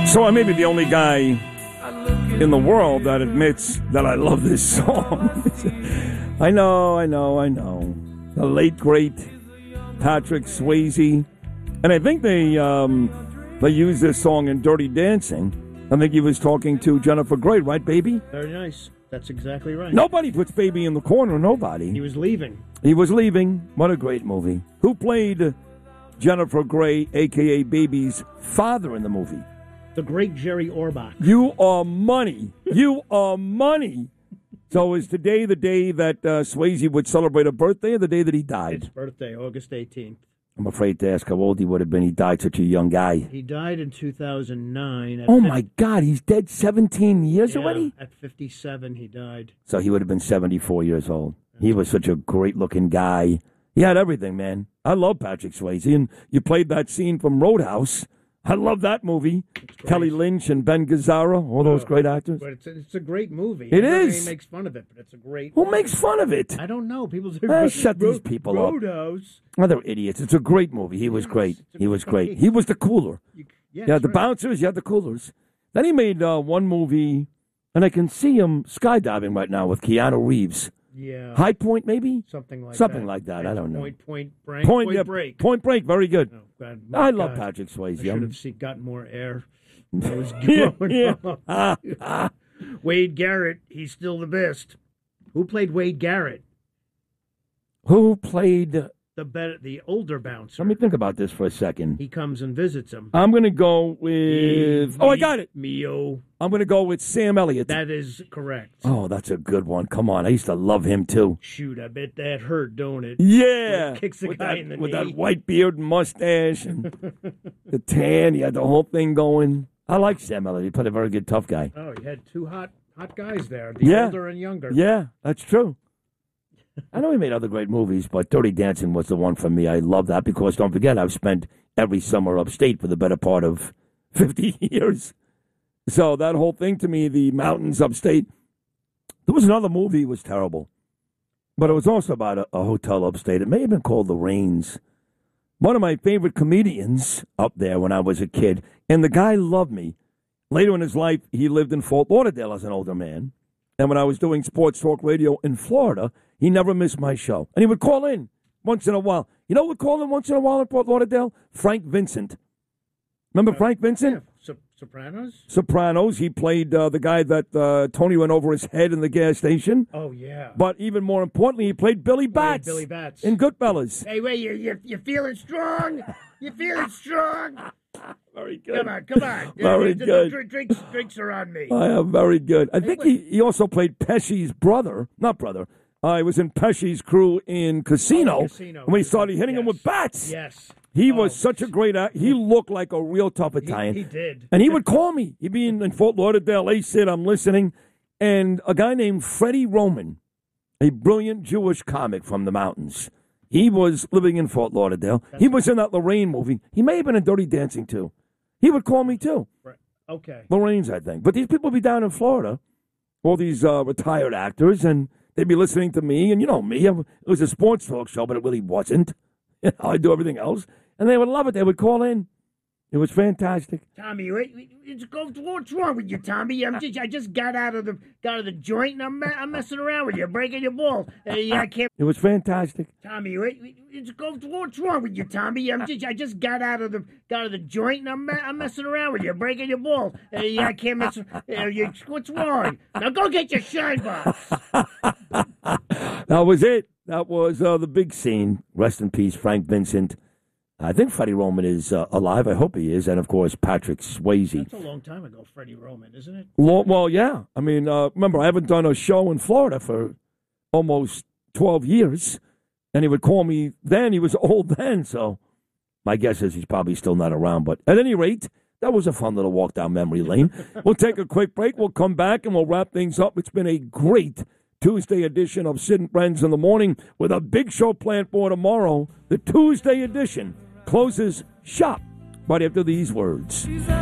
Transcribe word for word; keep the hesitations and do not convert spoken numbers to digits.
So I may be the only guy in the world that admits that I love this song. I know, I know, I know. The late, great Patrick Swayze. And I think they um, they used this song in Dirty Dancing. I think he was talking to Jennifer Grey, right, baby? Very nice. That's exactly right. Nobody puts Baby in the corner, nobody. He was leaving. He was leaving. What a great movie. Who played Jennifer Grey, a k a. Baby's father in the movie? The great Jerry Orbach. You are money. You are money. So is today the day that uh, Swayze would celebrate a birthday or the day that he died? His birthday, August eighteenth. I'm afraid to ask how old he would have been. He died such a young guy. He died in two thousand nine. At Oh, fifty my God. He's dead seventeen years yeah, already? At fifty-seven, he died. So he would have been seventy-four years old. He was such a great-looking guy. He had everything, man. I love Patrick Swayze. And you played that scene from Roadhouse. I love that movie. Kelly Lynch and Ben Gazzara, all those Oh, great actors. But it's a, it's a great movie. It Everybody is. makes fun of it, but it's a great Who movie. makes fun of it? I don't know. People say, Ah, shut Ro- these people up. Roadhouse. Oh, they're idiots. It's a great movie. He was Yes, great. it's a He was great- great. He was the cooler. You, Yeah, yeah, that's the right. bouncers, you had the coolers. Then he made uh, one movie, and I can see him skydiving right now with Keanu Reeves. Yeah. High Point, maybe? Something like Something that. like that. I don't know. Point, point, break. Point, Point yeah, break. Point Break, very good. Oh, God, I my love God. Patrick Swayze. I should I'm- have seen, gotten more air. I was Yeah, going yeah. on. Ah, ah. Wade Garrett, he's still the best. Who played Wade Garrett? Who played... The better, the older bouncer. Let me think about this for a second. He comes and visits him. I'm going to go with... Oh, I got it. Mio. I'm going to go with Sam Elliott. That is correct. Oh, that's a good one. Come on. I used to love him, too. Shoot, I bet that hurt, don't it? Yeah. When it kicks the with guy that, in the with knee. that white beard and mustache and the tan. He had the whole thing going. I like Sam Elliott. He played a very good tough guy. Oh, you had two hot hot guys there, the Yeah. older and younger. Yeah, that's true. I know he made other great movies, but Dirty Dancing was the one for me. I love that because, don't forget, I've spent every summer upstate for the better part of fifty years. So that whole thing to me, the mountains upstate. There was another movie that was terrible, but it was also about a, a hotel upstate. It may have been called The Rains. One of my favorite comedians up there when I was a kid, and the guy loved me. Later in his life, he lived in Fort Lauderdale as an older man. And when I was doing sports talk radio in Florida, he never missed my show. And he would call in once in a while. You know who would call in once in a while in Fort Lauderdale? Frank Vincent. Remember Frank Vincent? Yeah, so- Sopranos? Sopranos. He played uh, the guy that uh, Tony went over his head in the gas station. Oh, yeah. But even more importantly, he played Billy Bats. Billy Bats. In Goodfellas. Hey, wait, you, you, you feeling strong? You feeling strong? Very good. Come on, come on. Very The- the good. drink- Drinks, drinks are on me. I am very good. I think wait. he, he also played Pesci's brother. Not brother. Uh, he was in Pesci's crew in Casino. Oh, Casino. When he started hitting him Yes. with bats. Yes. He Oh, was such a great actor. He looked like a real tough He, Italian. he did. And he would call me. He'd be in, in Fort Lauderdale. Hey, Sid, I'm listening. And a guy named Freddie Roman, a brilliant Jewish comic from the mountains. He was living in Fort Lauderdale. That's he was in that Lorraine movie. He may have been in Dirty Dancing, too. He would call me, too. Right. Okay. Lorraine's, I think. But these people would be down in Florida, all these uh, retired actors, and they'd be listening to me. And you know me, it was a sports talk show, but it really wasn't. I do everything else. And they would love it. They would call in. It was fantastic. Tommy, wait, wait, it's, what's wrong with you, Tommy? I'm just, I just got out of the got out of the joint, and I'm, me- I'm messing around with you, breaking your balls. Uh, yeah, I can't. It was fantastic. Tommy, wait, wait, it's, what's wrong with you, Tommy? I'm just, I just got out of the got out of the joint, and I'm, me- I'm messing around with you, breaking your balls. Uh, yeah, I can't mess. Uh, you, what's wrong? Now go get your shine box. That was it. That was uh, the big scene. Rest in peace, Frank Vincent. I think Freddie Roman is uh, alive. I hope he is. And, of course, Patrick Swayze. That's a long time ago, Freddie Roman, isn't it? Well, well yeah. I mean, uh, remember, I haven't done a show in Florida for almost twelve years. And he would call me then. He was old then. So my guess is he's probably still not around. But at any rate, that was a fun little walk down memory lane. We'll take a quick break. We'll come back and we'll wrap things up. It's been a great Tuesday edition of Sid and Friends in the Morning with a big show planned for tomorrow. The Tuesday edition closes shop right after these words.